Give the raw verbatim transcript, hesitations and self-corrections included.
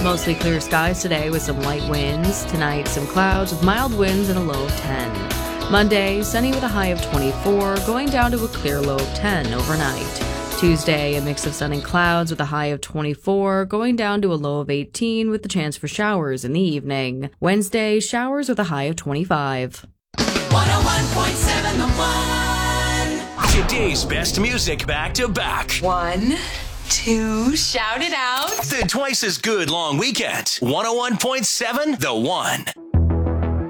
Mostly clear skies today with some light winds. Tonight, some clouds with mild winds and a low of ten. Monday, sunny with a high of twenty-four, going down to a clear low of ten overnight. Tuesday, a mix of sun and clouds with a high of twenty-four, going down to a low of eighteen with the chance for showers in the evening. Wednesday, showers with a high of twenty-five. one oh one point seven The One. Today's best music back to back. One, two, shout it out. The twice as good long weekend. one oh one point seven The One.